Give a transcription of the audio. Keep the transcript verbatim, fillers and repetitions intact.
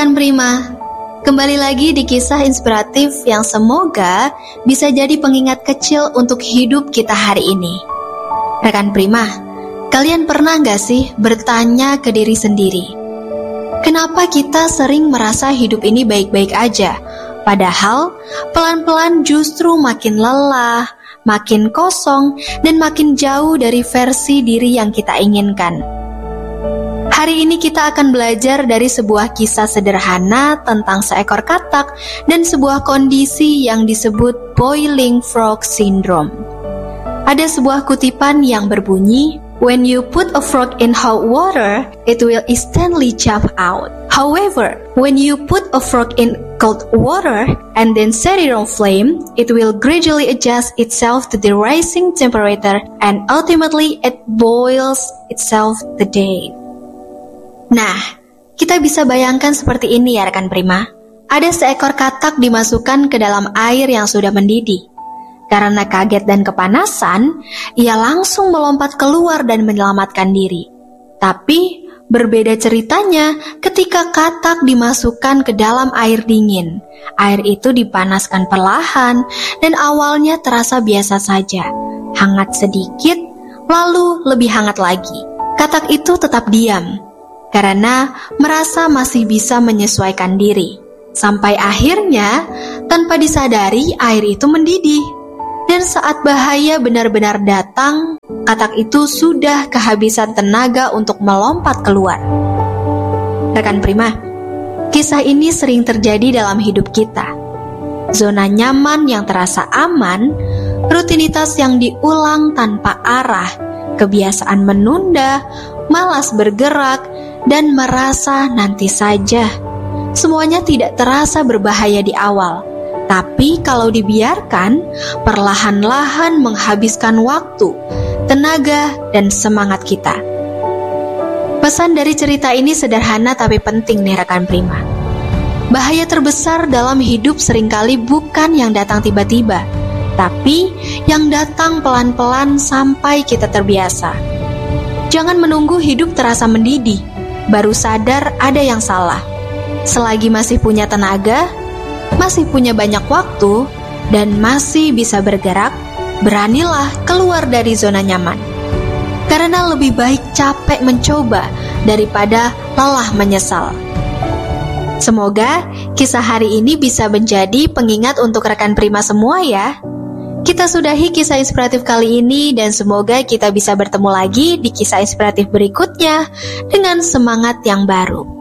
Rekan Prima, kembali lagi di kisah inspiratif yang semoga bisa jadi pengingat kecil untuk hidup kita hari ini. Rekan Prima, kalian pernah gak sih bertanya ke diri sendiri, kenapa kita sering merasa hidup ini baik-baik aja, padahal pelan-pelan justru makin lelah, makin kosong, dan makin jauh dari versi diri yang kita inginkan. Hari ini kita akan belajar dari sebuah kisah sederhana tentang seekor katak dan sebuah kondisi yang disebut Boiling Frog Syndrome. Ada sebuah kutipan yang berbunyi, "When you put a frog in hot water, it will instantly jump out. However, when you put a frog in cold water and then set it on flame, it will gradually adjust itself to the rising temperature and ultimately it boils itself to death." Nah, kita bisa bayangkan seperti ini ya rekan Prima. Ada seekor katak dimasukkan ke dalam air yang sudah mendidih. Karena kaget dan kepanasan, ia langsung melompat keluar dan menyelamatkan diri. Tapi, berbeda ceritanya ketika katak dimasukkan ke dalam air dingin. Air itu dipanaskan perlahan dan awalnya terasa biasa saja. Hangat sedikit, lalu lebih hangat lagi. Katak itu tetap diam karena merasa masih bisa menyesuaikan diri. Sampai akhirnya, tanpa disadari air itu mendidih. Dan saat bahaya benar-benar datang, katak itu sudah kehabisan tenaga untuk melompat keluar. Rekan Prima, kisah ini sering terjadi dalam hidup kita. Zona nyaman yang terasa aman, rutinitas yang diulang tanpa arah, kebiasaan menunda, malas bergerak, dan merasa nanti saja. Semuanya tidak terasa berbahaya di awal, tapi kalau dibiarkan, perlahan-lahan menghabiskan waktu, tenaga, dan semangat kita. Pesan dari cerita ini sederhana tapi penting nih rekan Prima. Bahaya terbesar dalam hidup seringkali bukan yang datang tiba-tiba, tapi yang datang pelan-pelan sampai kita terbiasa. Jangan menunggu hidup terasa mendidih, baru sadar ada yang salah. Selagi masih punya tenaga, masih punya banyak waktu, dan masih bisa bergerak, beranilah keluar dari zona nyaman. Karena lebih baik capek mencoba daripada lelah menyesal. Semoga kisah hari ini bisa menjadi pengingat untuk rekan Prima semua ya. Kita sudahi kisah inspiratif kali ini dan semoga kita bisa bertemu lagi di kisah inspiratif berikutnya dengan semangat yang baru.